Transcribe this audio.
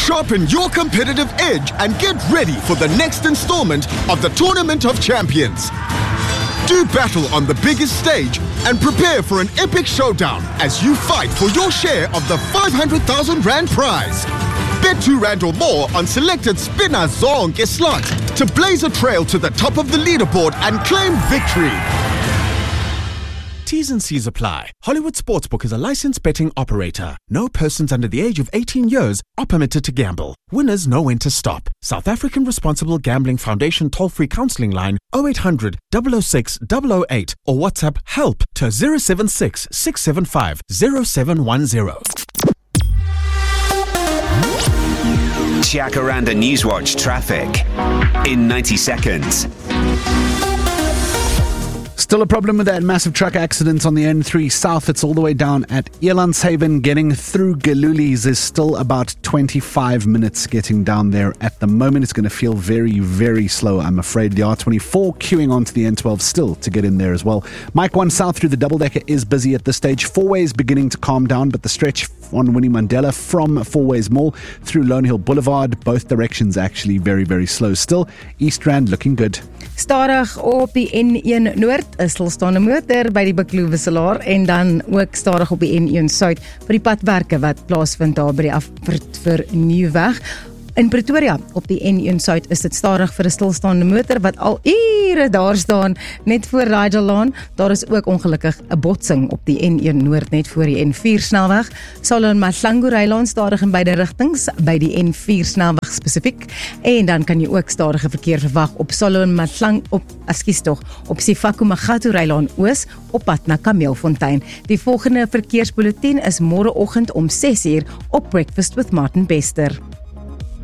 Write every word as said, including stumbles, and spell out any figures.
Sharpen your competitive edge and get ready for the next installment of the Tournament of Champions. Do battle on the biggest stage and prepare for an epic showdown as you fight for your share of the five hundred thousand rand prize. Bet two rand or more on selected Spinner Zonke slots to blaze a trail to the top of the leaderboard and claim victory. T's and C's apply. Hollywood Sportsbook is a licensed betting operator. No persons under the age of eighteen years are permitted to gamble. Winners know when to stop. South African Responsible Gambling Foundation toll-free counseling line oh eight hundred, double oh six, double oh eight or WhatsApp HELP to zero seven six, six seven five, zero seven one zero. Jacaranda Newswatch traffic in ninety seconds. Still a problem with that massive truck accident on the N three South. It's all the way down at Elandshaven. Getting through Galulies is still about twenty-five minutes getting down there at the moment. It's going to feel very, very slow, I'm afraid. The R twenty-four queuing onto the N twelve still to get in there as well. Mike one South through the double-decker is busy at this stage. Four ways beginning to calm down, but the stretch on Winnie Mandela from Four Ways Mall through Lone Hill Boulevard, both directions actually very, very slow still. East Rand looking good. Stadig op die N een Noord, 'n stilstaande motor by die Biklo wisselaar en dan ook stadig op die N een Suid vir die padwerke wat plaasvind daar by die afrit vir Nieuwweg. In Pretoria op die N een Suid is dit stadig vir 'n stilstaande motor wat al ure daar staan net voor Rigelaan. Daar is ook ongelukkig 'n botsing op die N een Noord net voor die N vier snelweg. Solon Mahlangu Rylaan stadig in beide rigtings by die N vier snelweg spesifiek. En dan kan jy ook stadige verkeer verwag op Solon Mahlang op ekskuus tog op Sifaku Magatu Rylaan Oos op pad na Kameelfontein. Die volgende verkeersbulletin is môreoggend om ses uur op Breakfast with Martin Bester.